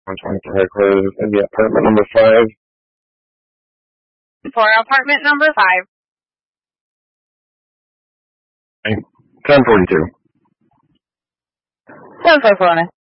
124 headquarters, maybe apartment number 5. For apartment number 5. 1042. 1041.